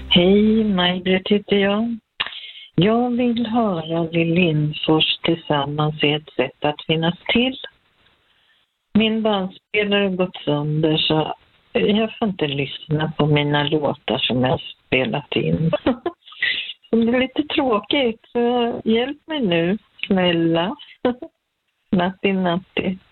Hej, Maj-Britt heter jag. Jag vill höra Lill Lindfors Tillsammans är ett sätt att finnas till. Min bandspelare har gått sönder så jag får inte lyssna på mina låtar som jag har spelat in. Det är lite tråkigt, så hjälp mig nu, snälla. Natti, natti.